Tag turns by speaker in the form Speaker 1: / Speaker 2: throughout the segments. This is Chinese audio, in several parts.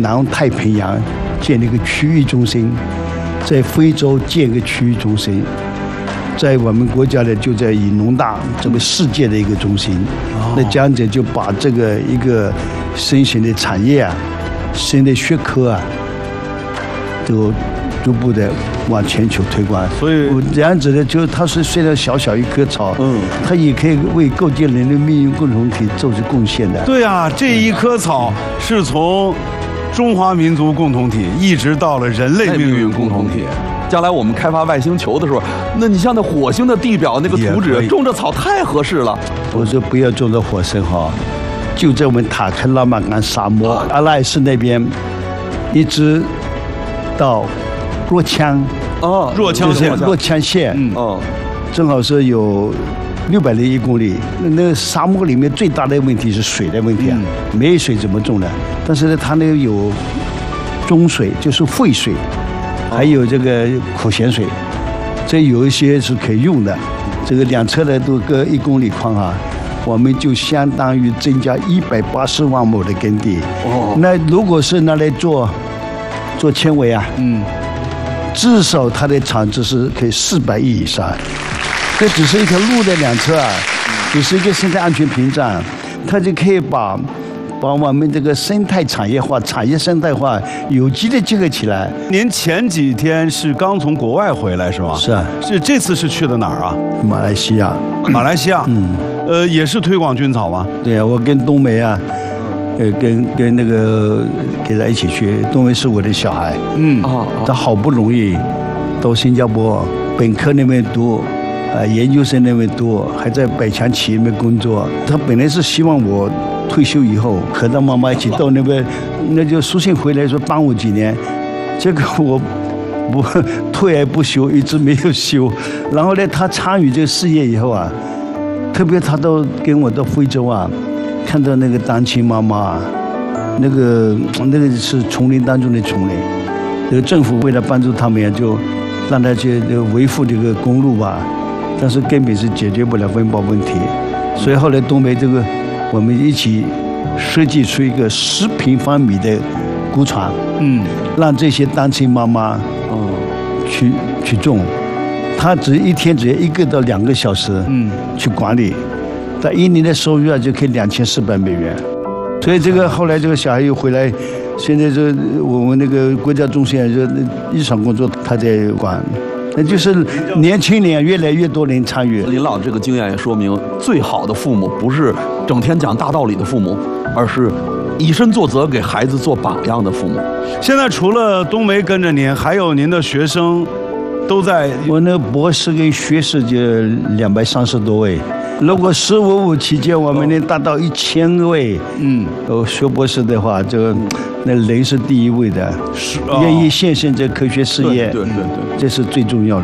Speaker 1: 南太平洋建了一个区域中心，在非洲建一个区域中心，在我们国家呢就在以农大这个世界的一个中心。那这样子就把这个一个新型的产业啊、新的学科啊，都逐步的往全球推广。
Speaker 2: 所以
Speaker 1: 这样子呢，就它是虽然小小一棵草，它也可以为构建人类命运共同体做出贡献的。
Speaker 2: 对啊，这一棵草是从中华民族共同体一直到了人类命运共同体。
Speaker 3: 将来我们开发外星球的时候，那你像那火星的地表那个土质，种着草太合适了。
Speaker 1: 我说不要种到火星哈，就在我们塔克拉玛干沙漠阿拉斯那边，一直到若羌
Speaker 2: 若羌县，
Speaker 1: 若羌县，正好是有601公里。那个沙漠里面最大的问题是水的问题啊，没水怎么种呢？但是呢，它那个有中水，就是沸水。还有这个苦咸水，这有一些是可以用的。这个两侧的都各1公里宽啊，我们就相当于增加180万亩的耕地。那如果是拿来做纤维啊，至少它的产值是可以400亿以上。这只是一条路的两侧啊，只是一个生态安全屏障，它就可以把我们这个生态产业化、产业生态化有机的结合起来。
Speaker 2: 您前几天是刚从国外回来是吗？
Speaker 1: 是啊。
Speaker 2: 这次是去的哪儿啊？
Speaker 1: 马来西亚。
Speaker 2: 马来西亚。也是推广菌草吗？
Speaker 1: 对啊，我跟冬梅啊，跟那个给他一起去。冬梅是我的小孩。他好不容易到新加坡本科那边读。研究生那边多，还在百强企业里面工作。他本来是希望我退休以后和他妈妈一起到那边，那就书信回来说帮我几年。结果我不退而不休，一直没有休。然后呢，他参与这个事业以后啊，特别他都跟我到非洲啊，看到那个单亲妈妈，那个是丛林当中的丛林，这个政府为了帮助他们，就让他去维护这个公路吧。但是根本是解决不了温饱问题，所以后来冬梅这个，我们一起设计出一个10平方米的谷场，让这些单亲妈妈，去种，他一天只要1个到2个小时，去管理，他1年的收入啊就可以2400美元，所以这个后来这个小孩又回来，现在就我们那个国家中心就日常工作他在管。那就是年轻人越来越多人参与。
Speaker 3: 林老这个经验也说明，最好的父母不是整天讲大道理的父母，而是以身作则给孩子做榜样的父母。
Speaker 2: 现在除了冬梅跟着您，还有您的学生都在。
Speaker 1: 我那博士跟学士就230多位。如果15期间我们能达到1000位，学博士的话，那人是第一位的，愿意献身这科学事业，
Speaker 3: 对，
Speaker 1: 这是最重要的。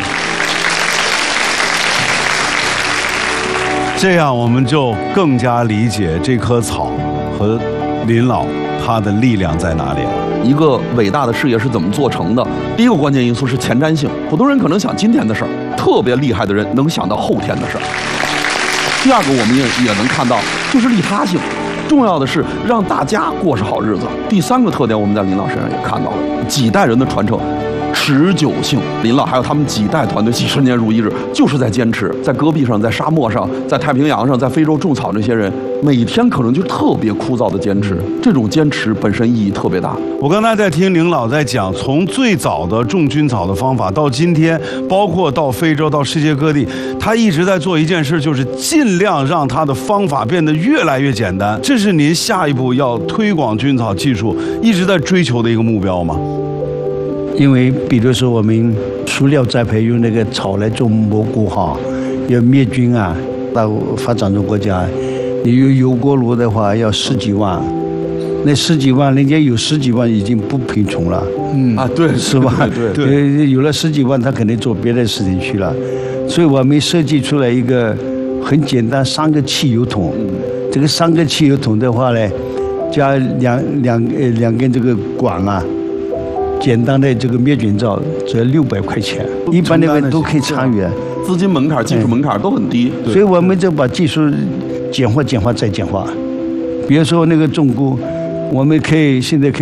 Speaker 2: 这样我们就更加理解这棵草和林老他的力量在哪里了。
Speaker 3: 一个伟大的事业是怎么做成的？第一个关键因素是前瞻性，普通人可能想今天的事儿，特别厉害的人能想到后天的事儿。第二个我们也能看到，就是利他性，重要的是让大家过上好日子。第3个特点我们在林老身上也看到了，几代人的传承，持久性。林老还有他们几代团队几十年如一日，就是在坚持，在戈壁上，在沙漠上，在太平洋上，在非洲种草，这些人每天可能就特别枯燥的坚持，这种坚持本身意义特别大。
Speaker 2: 我刚才在听林老在讲，从最早的种菌草的方法到今天，包括到非洲到世界各地，他一直在做一件事，就是尽量让他的方法变得越来越简单。这是您下一步要推广菌草技术一直在追求的一个目标吗？
Speaker 1: 因为比如说我们塑料栽培用那个草来种蘑菇哈，要灭菌啊，到发展中国家，你有油锅炉的话要10几万，那10几万人家有10几万已经不贫穷了，
Speaker 3: 对，
Speaker 1: 是吧？
Speaker 3: 对，
Speaker 1: 有了10几万他肯定做别的事情去了，所以我们设计出来一个很简单3个汽油桶，这个3个汽油桶的话呢，加两根这个管啊。简单的这个灭菌皂只要600块钱，一般的人都可以参与，
Speaker 3: 资金门槛、技术门槛都很低，
Speaker 1: 所以我们就把技术简化再简化。比如说那个种菇，我们现在可以